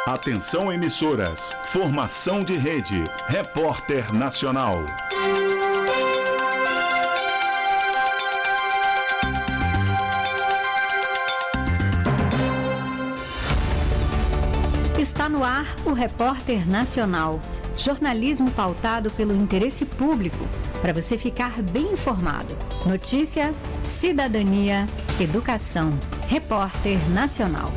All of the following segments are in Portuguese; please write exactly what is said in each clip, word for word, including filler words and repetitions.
Atenção emissoras, formação de rede, Repórter Nacional. Está no ar o Repórter Nacional, jornalismo pautado pelo interesse público, para você ficar bem informado. Notícia, cidadania, educação. Repórter Nacional.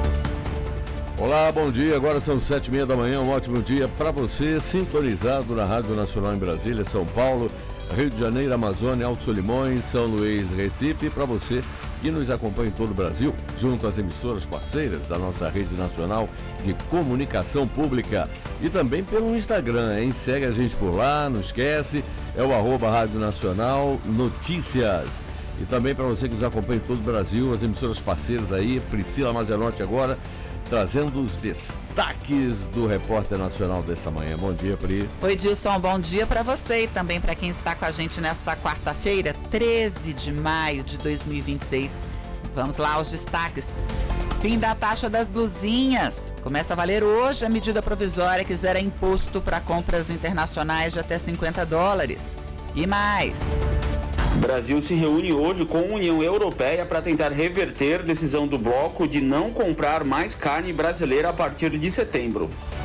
Olá, bom dia. Agora são sete e meia da manhã. Um ótimo dia para você, sintonizado na Rádio Nacional em Brasília, São Paulo, Rio de Janeiro, Amazônia, Alto Solimões, São Luís, Recife. E para você que nos acompanha em todo o Brasil, junto às emissoras parceiras da nossa rede nacional de comunicação pública. E também pelo Instagram, hein? Segue a gente por lá, não esquece, é o arroba Rádio Nacional Notícias. E também para você que nos acompanha em todo o Brasil, as emissoras parceiras aí, Priscila Mazenotti agora, trazendo os destaques do Repórter Nacional dessa manhã. Bom dia, Pri. Oi, Dilson, bom dia para você e também para quem está com a gente nesta quarta-feira, treze de maio de dois mil e vinte e seis. Vamos lá aos destaques. Fim da taxa das blusinhas. Começa a valer hoje a medida provisória que zera imposto para compras internacionais de até cinquenta dólares. E mais. O Brasil se reúne hoje com a União Europeia para tentar reverter decisão do bloco de não comprar mais carne brasileira a partir de setembro.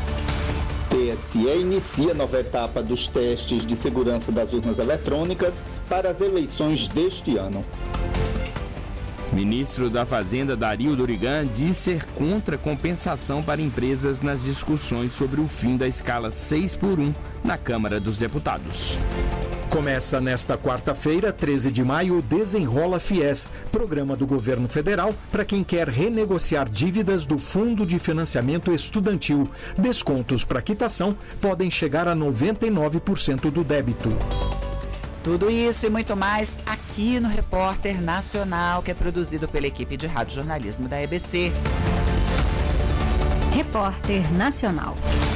T S E inicia nova etapa dos testes de segurança das urnas eletrônicas para as eleições deste ano. Ministro da Fazenda, Dario Dorigan, diz ser contra compensação para empresas nas discussões sobre o fim da escala seis por um na Câmara dos Deputados. Começa nesta quarta-feira, treze de maio, o Desenrola Fies, programa do governo federal para quem quer renegociar dívidas do Fundo de Financiamento Estudantil. Descontos para quitação podem chegar a noventa e nove por cento do débito. Tudo isso e muito mais aqui no Repórter Nacional, que é produzido pela equipe de rádio jornalismo da E B C. Repórter Nacional.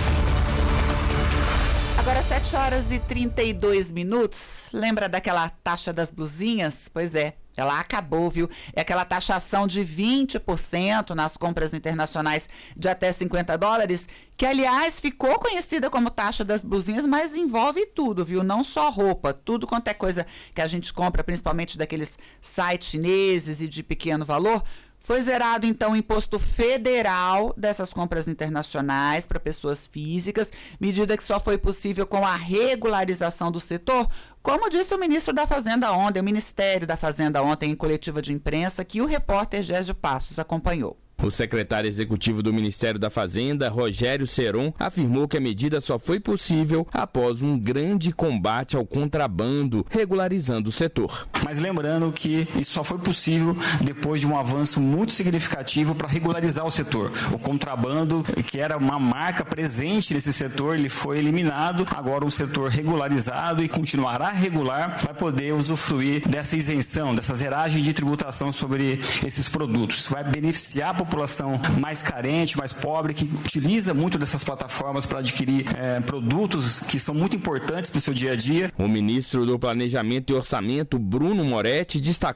Agora sete horas e trinta e dois minutos. Lembra daquela taxa das blusinhas? Pois é, ela acabou, viu? É aquela taxação de vinte por cento nas compras internacionais de até cinquenta dólares, que, aliás, ficou conhecida como taxa das blusinhas, mas envolve tudo, viu? Não só roupa, tudo quanto é coisa que a gente compra, principalmente daqueles sites chineses e de pequeno valor. Foi zerado, então, o imposto federal dessas compras internacionais para pessoas físicas, medida que só foi possível com a regularização do setor, como disse o ministro da Fazenda ontem, o Ministério da Fazenda ontem, em coletiva de imprensa, que o repórter Gésio Passos acompanhou. O secretário executivo do Ministério da Fazenda, Rogério Seron, afirmou que a medida só foi possível após um grande combate ao contrabando, regularizando o setor. Mas lembrando que isso só foi possível depois de um avanço muito significativo para regularizar o setor. O contrabando, que era uma marca presente nesse setor, ele foi eliminado. Agora um setor regularizado e continuará regular vai poder usufruir dessa isenção, dessa zeragem de tributação sobre esses produtos. Isso vai beneficiar a população população mais carente, mais pobre, que utiliza muito dessas plataformas para adquirir é, produtos que são muito importantes para o seu dia a dia. O ministro do Planejamento e Orçamento, Bruno Moretti, destacou